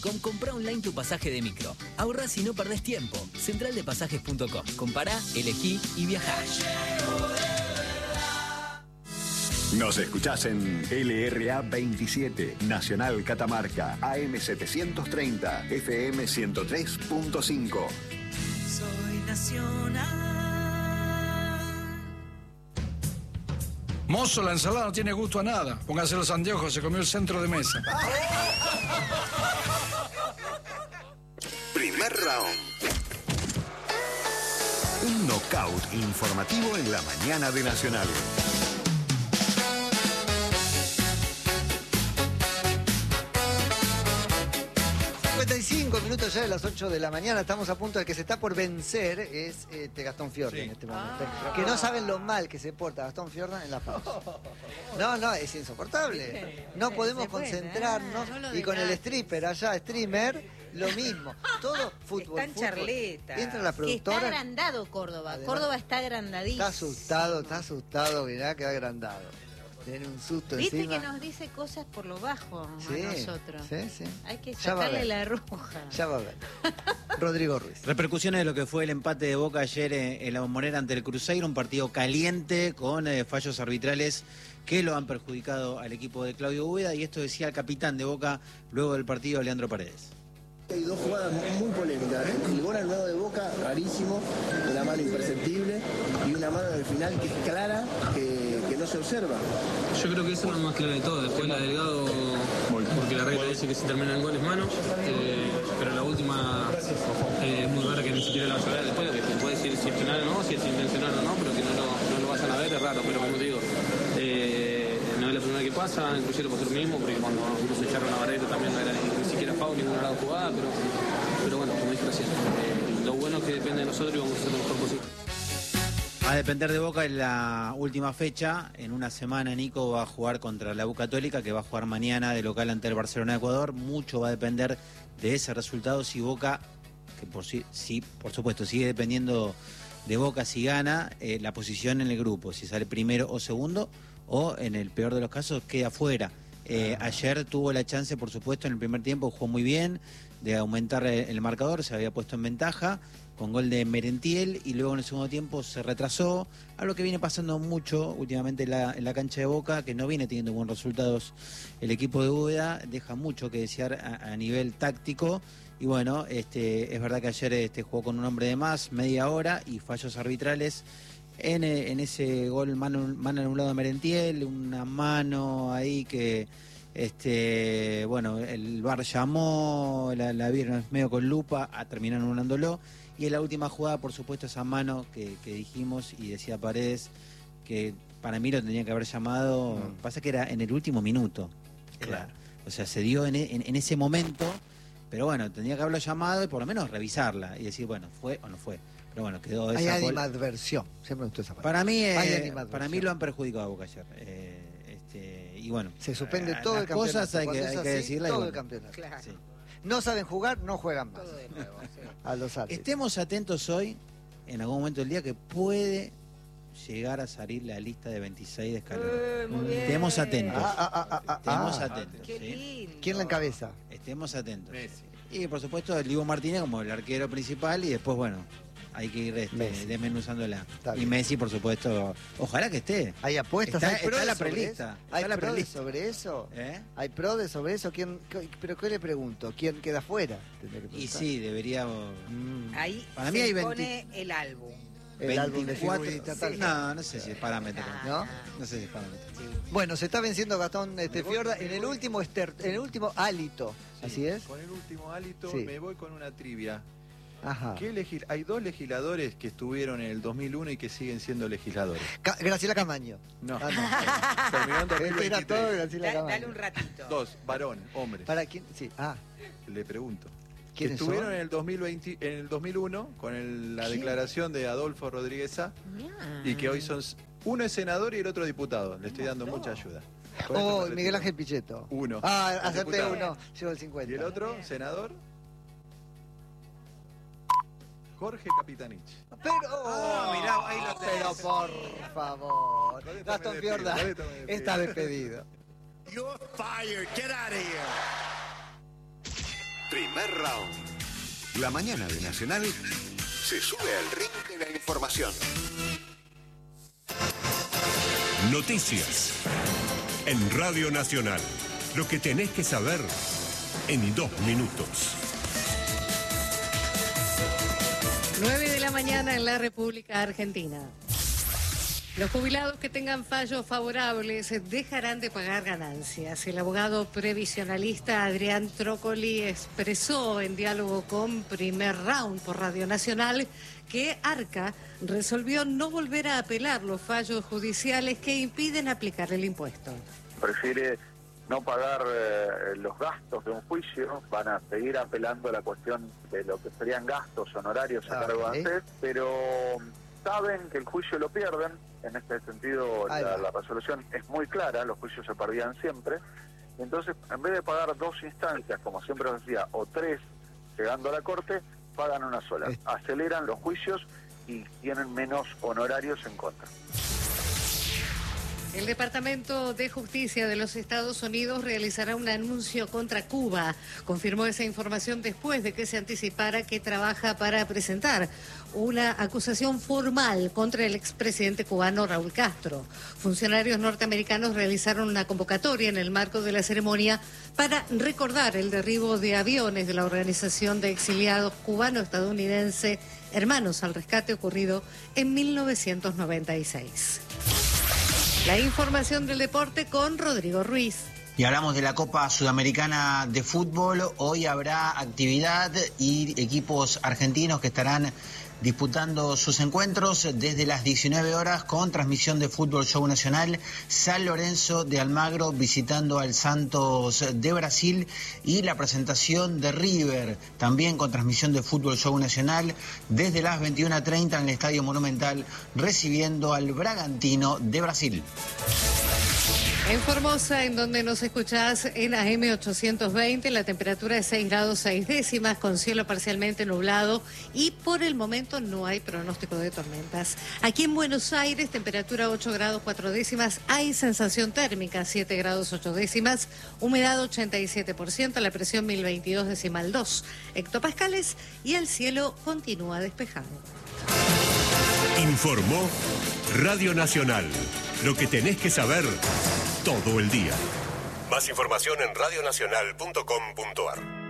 Comprá online tu pasaje de micro. Ahorrás y no perdés tiempo. Centraldepasajes.com. Compará, elegí y viajá. Nos escuchás en LRA 27, Nacional Catamarca, AM 730, FM 103.5. Soy nacional. Mozo, la ensalada no tiene gusto a nada. Póngase los anteojos, se comió el centro de mesa. Primer round. Un knockout informativo en la mañana de Nacional. 55 minutos ya de las 8 de la mañana, estamos a punto de que se está por vencer, es Gastón Fiorda en este momento. Que no saben lo mal que se porta Gastón Fiorda en la pausa. No, es insoportable. No podemos concentrarnos y con el stripper allá, streamer, lo mismo. Todo fútbol. Está en charleta. Entra la productora. Que está agrandado Córdoba. Además, Córdoba está agrandadísimo. Está asustado, mirá que va agrandado. Tiene un susto Viste encima. que nos dice cosas por lo bajo Sí, a nosotros. sí. Hay que Ya va a sacarle ver. la roja. Ya va a ver. Rodrigo Ruiz. Repercusiones de lo que fue el empate de Boca ayer en la Bombonera ante el Cruzeiro, un partido caliente con fallos arbitrales que lo han perjudicado al equipo de Claudio Úbeda, y esto decía el capitán de Boca luego del partido, Leandro Paredes. Hay dos jugadas muy polémicas, ¿eh? El gol al lado de Boca, rarísimo, una mano imperceptible, y una mano en el final que es clara, que no se observa. Yo creo que eso es lo más claro de todo. Después la Delgado, porque la regla dice que si termina en goles manos, pero la última es muy rara que ni siquiera la vaya a ver después, que se puede decir si es penal o no, si es intencional o no, pero que no lo vayan a ver es raro, pero como te digo, no es la primera que pasa, inclusive lo pasó lo mismo, porque cuando uno se echaron a Barreto también no era ni siquiera foul, ninguna lado jugada, pero bueno, como dije recién, lo bueno es que depende de nosotros y vamos a hacer lo mejor posible. A depender de Boca en la última fecha, en una semana Nico va a jugar contra la U Católica, que va a jugar mañana de local ante el Barcelona de Ecuador. Mucho va a depender de ese resultado si Boca, que por supuesto sigue dependiendo de Boca si gana, la posición en el grupo, si sale primero o segundo, o en el peor de los casos queda fuera. Ayer tuvo la chance, por supuesto, en el primer tiempo jugó muy bien, de aumentar el marcador, se había puesto en ventaja con gol de Merentiel, y luego en el segundo tiempo se retrasó, algo que viene pasando mucho últimamente en la cancha de Boca, que no viene teniendo buenos resultados el equipo de Úbeda, deja mucho que desear a nivel táctico, y bueno, es verdad que ayer jugó con un hombre de más, media hora, y fallos arbitrales en ese gol mano anulado de Merentiel, una mano ahí que bueno, el VAR llamó, la vieron medio con lupa, terminaron anulándolo, y en la última jugada, por supuesto, esa mano que dijimos, y decía Paredes que para mí lo tendría que haber llamado, pasa que era en el último minuto, Claro. o sea, se dio en ese momento, pero bueno, tendría que haberlo llamado y por lo menos revisarla y decir, bueno, fue o no fue. Pero bueno, quedó Hay esa animadversión. Siempre me gustó esa palabra. para mí lo han perjudicado a Boca ayer. Y bueno, se suspende todo el campeonato. Cosas hay que decirle. Todo el campeonato. Claro. Sí. No saben jugar, no juegan más. Todo de nuevo, sí. A los árbitros. Estemos atentos hoy, en algún momento del día, que puede llegar a salir la lista de 26 de Scaloni. Muy bien. Estemos atentos. Estemos Ah. atentos. Qué ¿sí? lindo. ¿Quién la encabeza? Estemos atentos. Y por supuesto el Dibu Martínez como el arquero principal, y después, bueno, hay que ir desmenuzándola. Está Y bien. Messi, por supuesto, ojalá que esté. ¿Hay apuestas? Está- ¿Hay pro está la sobre prelista, eso? está ¿Hay la pro prelista. sobre eso? ¿Eh? ¿Hay pro de sobre eso? ¿Pero qué le pregunto? ¿Quién queda fuera? Tendría que Y preguntar. sí, deberíamos... Ahí Para mí se hay pone el álbum. El álbum de 24. figuritas, tal. No sé si es parámetro. ¿No? No sé si es parámetro. Bueno, se está venciendo Gastón Fiorda en el último hálito. ¿Así es? Con el último hálito Sí. me voy con una trivia. Ajá. Hay dos legisladores que estuvieron en el 2001 y que siguen siendo legisladores. Graciela Camaño. No. Ah, no. Terminó en Este era 2023. todo Graciela Dale Camaño. un ratito. Dos, varón, hombres. ¿Para quién? Sí. Ah, Le pregunto. Que ¿quiénes estuvieron son? en el 2020, en el 2001 con la ¿Quién? declaración de Adolfo Rodríguez Sá, Mirá. y que hoy son uno es senador y el otro diputado. Le estoy dando mucha ayuda. Con esto Oh, me Miguel retiro. Ángel Pichetto. Uno. Ah, El acerté diputado. uno. Llevo el 50. Y el otro, senador, Jorge Capitanich. Pero, mirá, ahí lo tenés. pero por favor. Con esto Gastón me despido, Fiorda con esto me despido. está despedido. Primer round. La mañana de Nacional se sube al ring de la información. Noticias. En Radio Nacional. Lo que tenés que saber en 2 minutos. 9 de la mañana en la República Argentina. Los jubilados que tengan fallos favorables dejarán de pagar ganancias. El abogado previsionalista Adrián Trócoli expresó en diálogo con Primer Round por Radio Nacional que Arca resolvió no volver a apelar los fallos judiciales que impiden aplicar el impuesto. Prefiere no pagar los gastos de un juicio, van a seguir apelando a la cuestión de lo que serían gastos honorarios a cargo de ANSES, pero saben que el juicio lo pierden. En este sentido, la resolución es muy clara, los juicios se perdían siempre. Entonces, en vez de pagar 2 instancias, como siempre os decía, o 3, llegando a la corte, pagan una sola. Aceleran los juicios y tienen menos honorarios en contra. El Departamento de Justicia de los Estados Unidos realizará un anuncio contra Cuba. Confirmó esa información después de que se anticipara que trabaja para presentar una acusación formal contra el expresidente cubano Raúl Castro. Funcionarios norteamericanos realizaron una convocatoria en el marco de la ceremonia para recordar el derribo de aviones de la Organización de Exiliados Cubano-Estadounidense Hermanos al Rescate ocurrido en 1996. La información del deporte con Rodrigo Ruiz. Y hablamos de la Copa Sudamericana de Fútbol. Hoy habrá actividad y equipos argentinos que estarán disputando sus encuentros desde las 19 horas con transmisión de Fútbol Show Nacional. San Lorenzo de Almagro visitando al Santos de Brasil y la presentación de River también con transmisión de Fútbol Show Nacional desde las 21:30 en el Estadio Monumental recibiendo al Bragantino de Brasil. En Formosa, en donde nos escuchás en AM 820, la temperatura es 6 grados 6 décimas, con cielo parcialmente nublado y por el momento no hay pronóstico de tormentas. Aquí en Buenos Aires, temperatura 8 grados 4 décimas, hay sensación térmica 7 grados 8 décimas, humedad 87%, la presión 1022,2 hectopascales y el cielo continúa despejado. Informó Radio Nacional. Lo que tenés que saber todo el día. Más información en radionacional.com.ar.